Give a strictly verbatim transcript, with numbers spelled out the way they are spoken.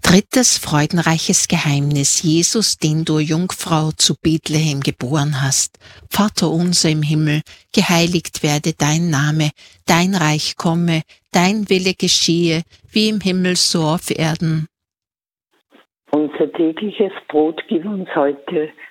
Drittes freudenreiches Geheimnis: Jesus, den du, Jungfrau, zu Bethlehem geboren hast. Vater unser im Himmel, geheiligt werde dein Name, dein Reich komme, dein Wille geschehe, wie im Himmel so auf Erden. Unser tägliches Brot gib uns heute